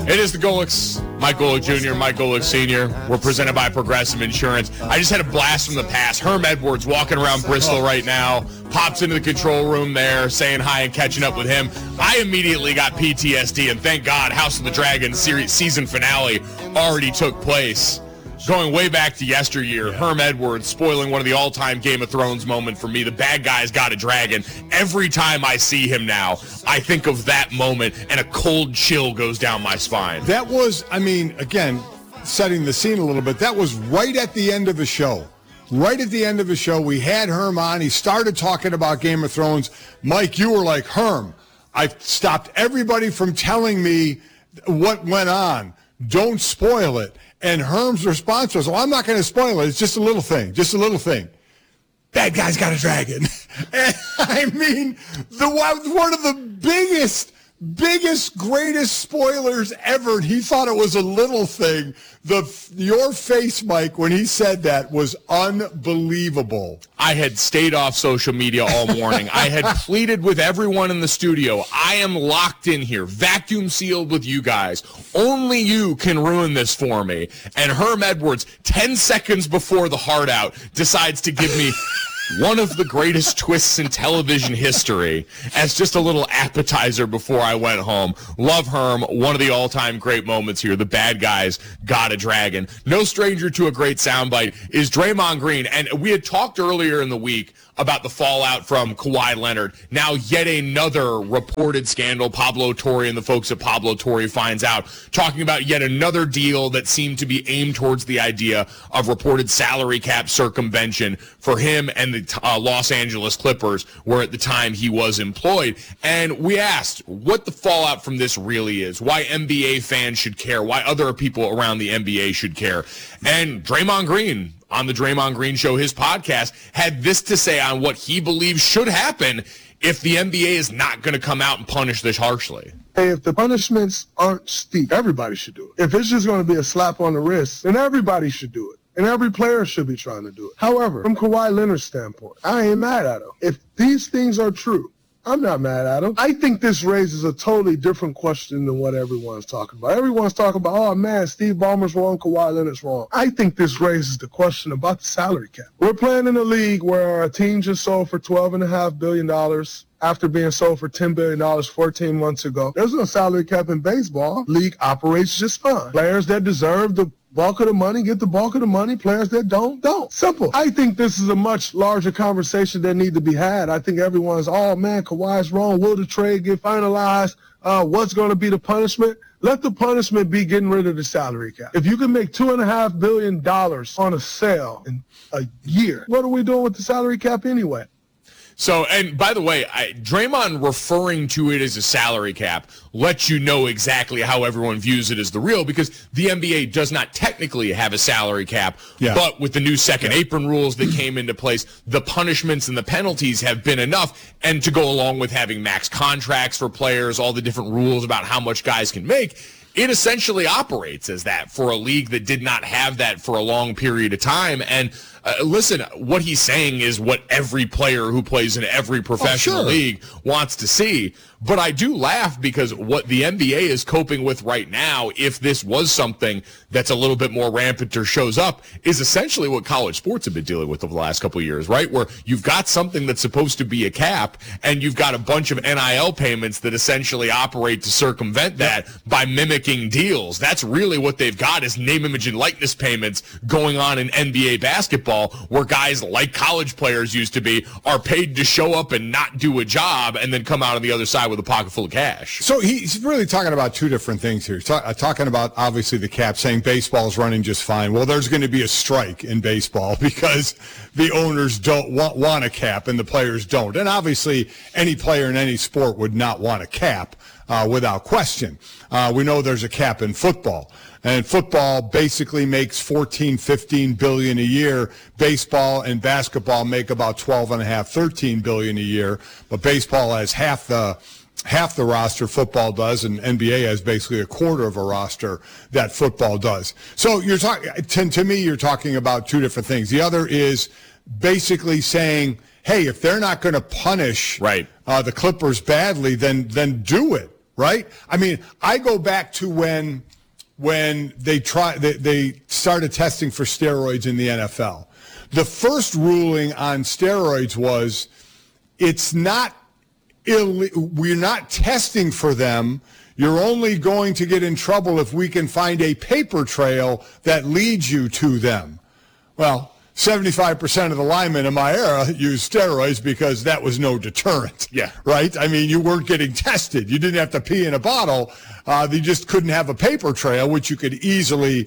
It is the Golics, Mike Golic Jr., Mike Golic Sr. We're presented by Progressive Insurance. I just had a blast from the past. Herm Edwards walking around Bristol right now, pops into the control room there, saying hi and catching up with him. I immediately got PTSD, and thank God House of the Dragon season finale already took place. Going way back to yesteryear, Herm Edwards spoiling one of the all-time Game of Thrones moment for me. The bad guy's got a dragon. Every time I see him now, I think of that moment, and a cold chill goes down my spine. That was, again, setting the scene a little bit, that was right at the end of the show. Right at the end of the show, we had Herm on. He started talking about Game of Thrones. Mike, you were like, Herm, I've stopped everybody from telling me what went on. Don't spoil it. And Herm's response was, I'm not going to spoil it. It's just a little thing. Just a little thing. Bad guy's got a dragon. And one of the biggest, greatest spoilers ever. And he thought it was a little thing. Your face, Mike, when he said that was unbelievable. I had stayed off social media all morning. I had pleaded with everyone in the studio. I am locked in here, vacuum sealed with you guys. Only you can ruin this for me. And Herm Edwards, 10 seconds before the heart out, decides to give me one of the greatest twists in television history as just a little appetizer before I went home. Love Herm, one of the all-time great moments here. The bad guys got a dragon. No stranger to a great soundbite is Draymond Green. And we had talked earlier in the week about the fallout from Kawhi Leonard. Now yet another reported scandal. Pablo Torre and the folks at Pablo Torre finds out, talking about yet another deal that seemed to be aimed towards the idea of reported salary cap circumvention for him and the Los Angeles Clippers, where at the time he was employed. And we asked what the fallout from this really is, why NBA fans should care, why other people around the NBA should care. And Draymond Green, on the Draymond Green Show, his podcast, had this to say on what he believes should happen if the NBA is not going to come out and punish this harshly. Hey, if the punishments aren't steep, everybody should do it. If it's just going to be a slap on the wrist, then everybody should do it. And every player should be trying to do it. However, from Kawhi Leonard's standpoint, I ain't mad at him. If these things are true, I'm not mad at him. I think this raises a totally different question than what everyone's talking about. Everyone's talking about, oh, man, Steve Ballmer's wrong, Kawhi Leonard's wrong. I think this raises the question about the salary cap. We're playing in a league where a team just sold for $12.5 billion after being sold for $10 billion 14 months ago. There's no salary cap in baseball. League operates just fine. Players that deserve the bulk of the money get the bulk of the money. Players that don't. Simple. I think this is a much larger conversation that needs to be had. I think everyone's, oh, man, Kawhi's wrong. Will the trade get finalized? What's going to be the punishment? Let the punishment be getting rid of the salary cap. If you can make $2.5 billion on a sale in a year, what are we doing with the salary cap anyway? So, and by the way, Draymond referring to it as a salary cap lets you know exactly how everyone views it as the real, because the NBA does not technically have a salary cap, but with the new second apron rules that came into place, the punishments and the penalties have been enough, and to go along with having max contracts for players, all the different rules about how much guys can make, it essentially operates as that for a league that did not have that for a long period of time. And listen, what he's saying is what every player who plays in every professional league wants to see. But I do laugh because what the NBA is coping with right now, if this was something that's a little bit more rampant or shows up, is essentially what college sports have been dealing with over the last couple of years, right? Where you've got something that's supposed to be a cap, and you've got a bunch of NIL payments that essentially operate to circumvent that by mimicking deals. That's really what they've got, is name, image, and likeness payments going on in NBA basketball, where guys like college players used to be are paid to show up and not do a job and then come out on the other side with a pocket full of cash. So he's really talking about two different things here. He's talking about, obviously, the cap, saying baseball's running just fine. Well, there's going to be a strike in baseball because the owners don't want a cap and the players don't. And obviously, any player in any sport would not want a cap without question. We know there's a cap in football. And football basically makes $14-15 billion a year. Baseball and basketball make about $12.5-13 billion a year. But baseball has half the roster football does, and NBA has basically a quarter of a roster that football does. So you're talking, to me, you're talking about two different things. The other is basically saying, hey, if they're not going to punish the Clippers badly, then do it. right? I mean, I go back to when they started testing for steroids in the NFL. The first ruling on steroids was we're not testing for them. You're only going to get in trouble if we can find a paper trail that leads you to them. Well, 75% of the linemen in my era used steroids because that was no deterrent. Yeah. Right? I mean, you weren't getting tested. You didn't have to pee in a bottle. You just couldn't have a paper trail, which you could easily,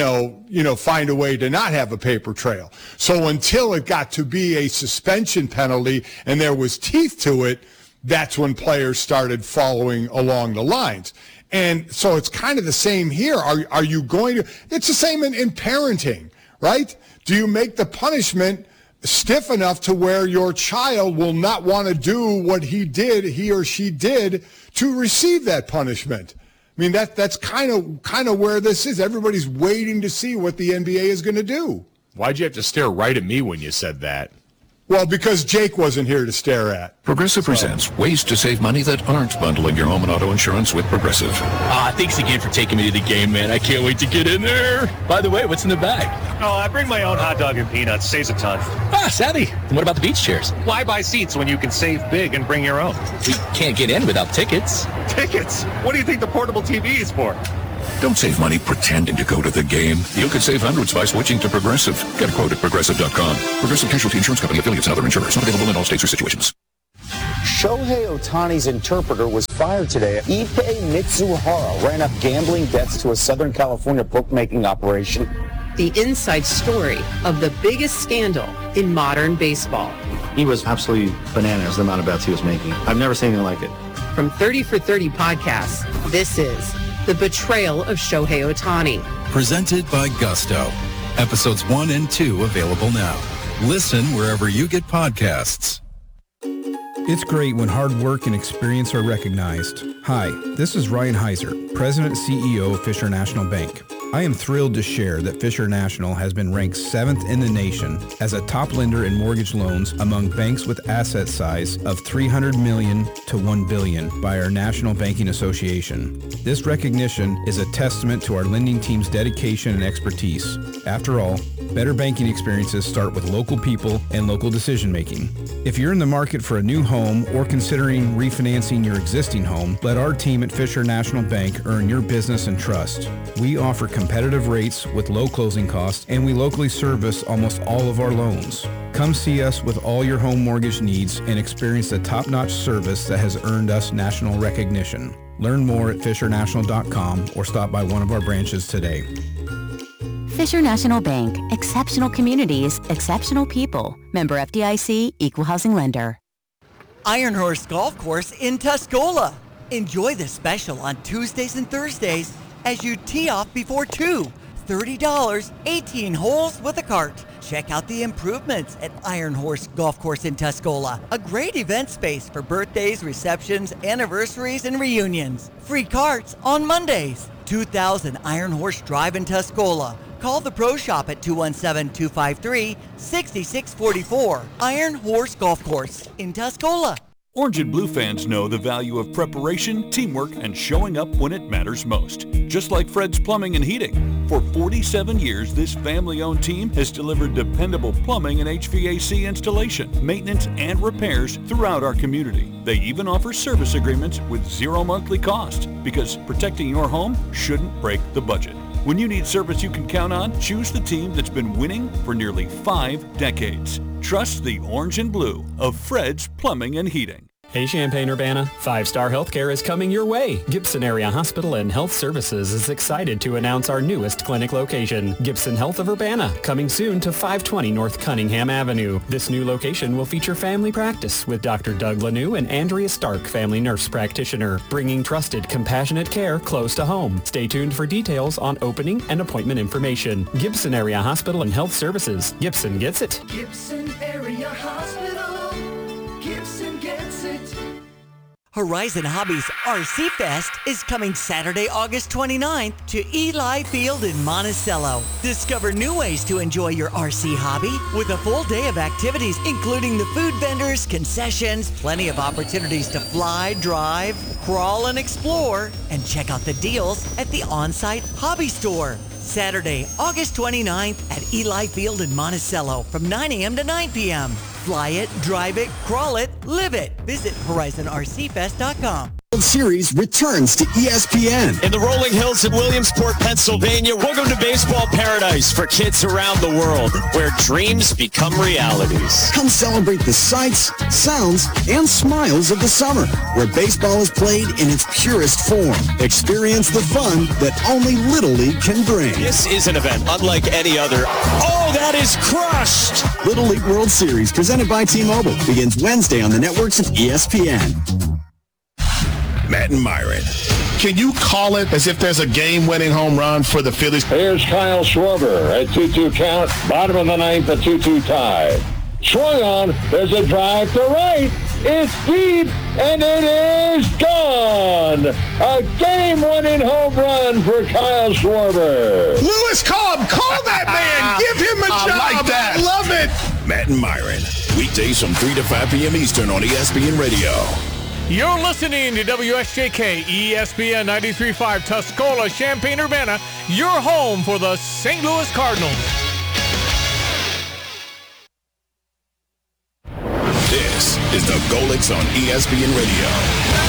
find a way to not have a paper trail. So until it got to be a suspension penalty and there was teeth to it, that's when players started following along the lines. And so it's kind of the same here. Are you going to, it's the same in parenting, right? Do you make the punishment stiff enough to where your child will not want to do what he or she did to receive that punishment? I mean, that's kind of where this is. Everybody's waiting to see what the NBA is going to do. Why'd you have to stare right at me when you said that? Well, because Jake wasn't here to stare at. Progressive presents ways to save money that aren't bundling your home and auto insurance with Progressive. Thanks again for taking me to the game, man. I can't wait to get in there. By the way, what's in the bag? Oh, I bring my own hot dog and peanuts. Saves a ton. Savvy. And what about the beach chairs? Why buy seats when you can save big and bring your own? We can't get in without tickets. Tickets? What do you think the portable TV is for? Don't save money pretending to go to the game. You could save hundreds by switching to Progressive. Get a quote at Progressive.com. Progressive Casualty Insurance Company, affiliates, and other insurers. Not available in all states or situations. Shohei Ohtani's interpreter was fired today. Ippei Mitsuhara ran up gambling debts to a Southern California bookmaking operation. The inside story of the biggest scandal in modern baseball. He was absolutely bananas, the amount of bets he was making. I've never seen anything like it. From 30 for 30 podcasts, this is The Betrayal of Shohei Ohtani. Presented by Gusto. Episodes 1 and 2 available now. Listen wherever you get podcasts. It's great when hard work and experience are recognized. Hi, this is Ryan Heiser, President and CEO of Fisher National Bank. I am thrilled to share that Fisher National has been ranked 7th in the nation as a top lender in mortgage loans among banks with asset size of $300 million to $1 billion by our National Banking Association. This recognition is a testament to our lending team's dedication and expertise. After all, better banking experiences start with local people and local decision making. If you're in the market for a new home or considering refinancing your existing home, let our team at Fisher National Bank earn your business and trust. We offer competitive rates with low closing costs, and we locally service almost all of our loans. Come see us with all your home mortgage needs and experience the top-notch service that has earned us national recognition. Learn more at fishernational.com or stop by one of our branches today. Fisher National Bank. Exceptional communities, exceptional people. Member FDIC, Equal Housing Lender. Iron Horse Golf Course in Tuscola. Enjoy the special on Tuesdays and Thursdays as you tee off before 2. $30, 18 holes with a cart. Check out the improvements at Iron Horse Golf Course in Tuscola. A great event space for birthdays, receptions, anniversaries, and reunions. Free carts on Mondays. 2000 Iron Horse Drive in Tuscola. Call the Pro Shop at 217-253-6644. Iron Horse Golf Course in Tuscola. Orange and Blue fans know the value of preparation, teamwork, and showing up when it matters most. Just like Fred's Plumbing and Heating. For 47 years, this family-owned team has delivered dependable plumbing and HVAC installation, maintenance, and repairs throughout our community. They even offer service agreements with zero monthly cost, because protecting your home shouldn't break the budget. When you need service you can count on, choose the team that's been winning for nearly 5 decades. Trust the Orange and Blue of Fred's Plumbing and Heating. Hey Champaign-Urbana, 5-Star Healthcare is coming your way. Gibson Area Hospital and Health Services is excited to announce our newest clinic location, Gibson Health of Urbana, coming soon to 520 North Cunningham Avenue. This new location will feature family practice with Dr. Doug Lanou and Andrea Stark, family nurse practitioner, bringing trusted, compassionate care close to home. Stay tuned for details on opening and appointment information. Gibson Area Hospital and Health Services. Gibson gets it. Gibson Area Hospital. Gibson gets it. Horizon Hobbies RC Fest is coming Saturday, August 29th to Eli Field in Monticello. Discover new ways to enjoy your RC hobby with a full day of activities, including the food vendors, concessions, plenty of opportunities to fly, drive, crawl, and explore, and check out the deals at the on-site hobby store. Saturday, August 29th at Eli Field in Monticello from 9 a.m. to 9 p.m. Fly it, drive it, crawl it, live it. Visit HorizonRCFest.com. World Series returns to ESPN. In the rolling hills of Williamsport, Pennsylvania, welcome to baseball paradise for kids around the world, where dreams become realities. Come celebrate the sights, sounds, and smiles of the summer, where baseball is played in its purest form. Experience the fun that only Little League can bring. This is an event unlike any other. Oh, that is crushed! Little League World Series, presented by T-Mobile, begins Wednesday on the networks of ESPN. Matt and Myron. Can you call it as if there's a game-winning home run for the Phillies? Here's Kyle Schwarber at 2-2 count. Bottom of the ninth, a 2-2 tie. Swung on. There's a drive to right. It's deep, and it is gone. A game-winning home run for Kyle Schwarber. Lewis Cobb, call that man. Give him a job. I like that. I love it. Matt and Myron. Weekdays from 3 to 5 p.m. Eastern on ESPN Radio. You're listening to WSJK ESPN 93.5 Tuscola, Champaign-Urbana, your home for the St. Louis Cardinals. This is the Golix on ESPN Radio.